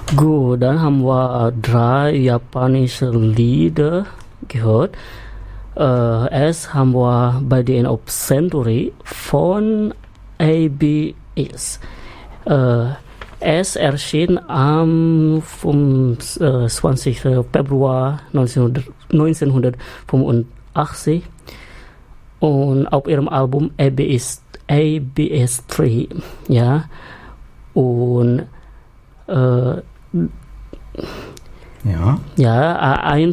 Gut, dann haben wir 3 japanische Lieder gehört. Erst haben wir By the End of Century von ABS. Es erschien am 20. Februar 1985 und auf ihrem Album ABS3, ja. Und ein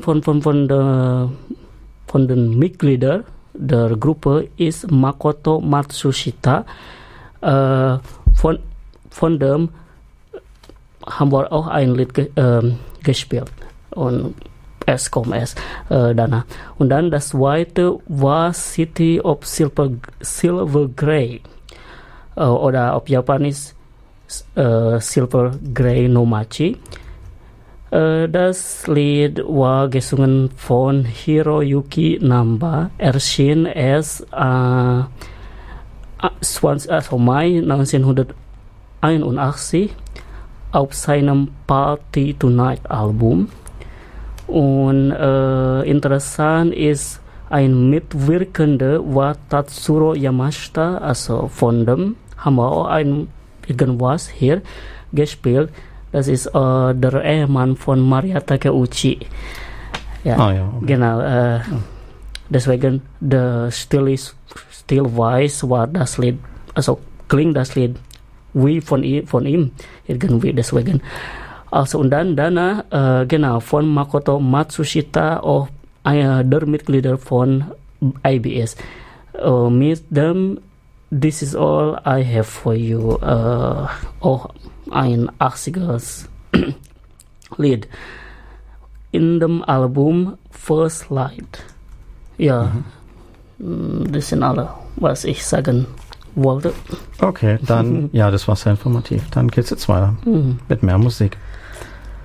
von den Mitgliedern der Gruppe ist Makoto Matsushita. Von dem haben wir auch ein Lied gespielt und es kommt erst danach. Und dann das zweite war City of Silver Grey oder auf Japanisch Silver Grey no Machi. Das Lied war gesungen von Hiroyuki Namba, erschien erst Mai 1981 auf seinem Party Tonight Album. Und interessant ist, ein Mitwirkender war Tatsuro Yamashita, also von dem haben wir auch irgendwas hier gespielt. Das ist der Ehemann von Maria Takeuchi. Ja, okay. Genau. Deswegen der Stilweise war das Lied, also klingt das Lied wie von ihm irgendwie deswegen. Also und dann danach genau von Makoto Matsushita, auch der Mitglieder von ABS. Mit dem This is all I have for you. Auch ein 80er Lied. In dem Album First Light. Ja, das sind alle, was ich sagen wollte. Okay, dann, ja, das war sehr informativ. Dann geht's jetzt weiter mit mehr Musik.